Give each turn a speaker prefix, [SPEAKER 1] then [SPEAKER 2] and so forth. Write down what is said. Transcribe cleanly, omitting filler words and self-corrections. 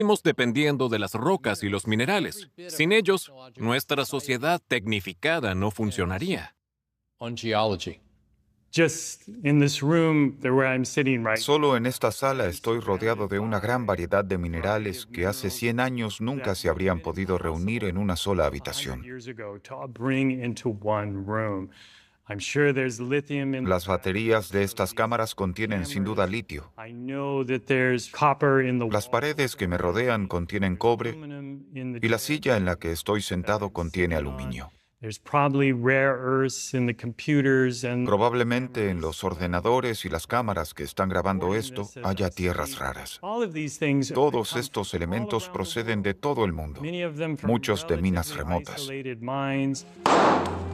[SPEAKER 1] Seguimos dependiendo de las rocas y los minerales. Sin ellos, nuestra sociedad tecnificada no funcionaría.
[SPEAKER 2] On geology.
[SPEAKER 3] Just in this room where I'm sitting right
[SPEAKER 4] Solo en esta sala estoy rodeado de una gran variedad de minerales que hace 100 años nunca se habrían podido reunir en una sola habitación.
[SPEAKER 3] years ago to bring into one room. I'm sure there's lithium in
[SPEAKER 4] Las baterías de estas cámaras contienen sin duda litio.
[SPEAKER 3] I know that there's copper in the
[SPEAKER 4] Las paredes que me rodean contienen cobre
[SPEAKER 3] aluminum in the
[SPEAKER 4] y la silla en la que estoy sentado contiene aluminio.
[SPEAKER 3] There's probably rare earths in the computers and
[SPEAKER 4] Probablemente en los ordenadores y las cámaras que están grabando esto haya tierras raras.
[SPEAKER 3] all of these things
[SPEAKER 4] Todos estos elementos proceden de todo el mundo,
[SPEAKER 3] many of them from
[SPEAKER 4] muchos de minas
[SPEAKER 3] relatively
[SPEAKER 4] remotas.
[SPEAKER 3] isolated mines.